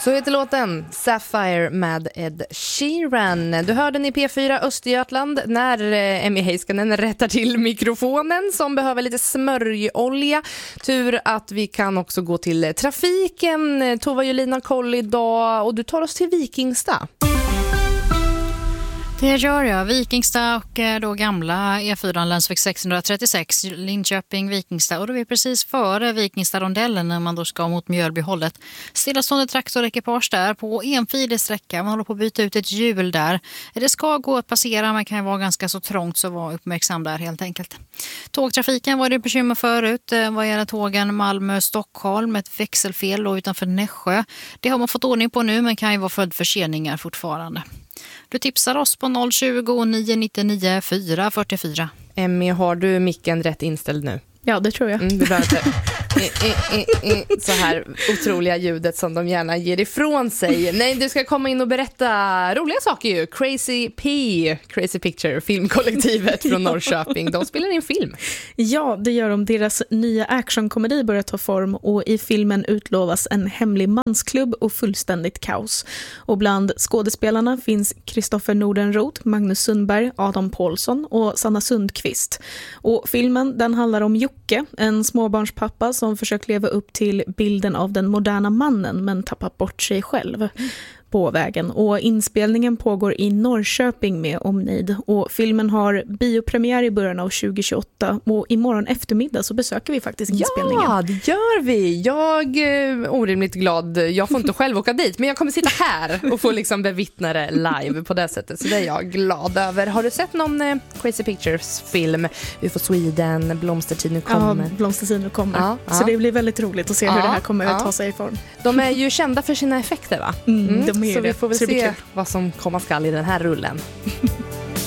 Så heter låten Sapphire med Ed Sheeran. Du hörde den i P4 Östergötland när Emmy Heiskanen rättar till mikrofonen som behöver lite smörjolja. Tur att vi kan också gå till trafiken. Tova Julina koll idag och du tar oss till Vikingstad. Det gör jag. Vikingstad och då gamla E4 länsväg 636 Linköping, Vikingstad. Och då är vi precis före Vikingstad-rondellen när man då ska mot Mjölbyhållet. Stillastående traktorekipage där på enfilig sträcka. Man håller på att byta ut ett hjul där. Det ska gå att passera men kan vara ganska så trångt så var uppmärksam där helt enkelt. Tågtrafiken var det bekymmer förut. Vad gäller tågen Malmö-Stockholm, ett växelfel och utanför Nässjö. Det har man fått ordning på nu men kan ju vara förseningar fortfarande. Du tipsar oss på 020-999 444. Emmy, har du micken rätt inställd nu? Ja, det tror jag. Du behöver inte så här otroliga ljudet som de gärna ger ifrån sig. Nej, du ska komma in och berätta roliga saker ju. Crazy Picture, filmkollektivet från Norrköping. De spelar in film. Ja, det gör de. Deras nya actionkomedi börjar ta form och i filmen utlovas en hemlig mansklubb och fullständigt kaos. Och bland skådespelarna finns Kristoffer Nordenroth, Magnus Sundberg, Adam Paulsson och Sanna Sundqvist. Och filmen den handlar om Jocke, en småbarnspappa som försöker leva upp till bilden av den moderna mannen men tappar bort sig själv på vägen. Och inspelningen pågår i Norrköping med omnejd. Och filmen har biopremiär i början av 2028 och imorgon eftermiddag så besöker vi faktiskt inspelningen. Ja, det gör vi. Jag är orimligt glad. Jag får inte själv åka dit men jag kommer sitta här och få liksom bevittna det live på det sättet. Så det är jag glad över. Har du sett någon Crazy Pictures-film? UFO Sweden, Blomstertiden kommer. Ja, Blomstertiden kommer. Ja. Så det blir väldigt roligt att se hur det här kommer att ta sig i form. De är ju kända för sina effekter va? De är så det. vi får väl se vad som komma skall i den här rullen.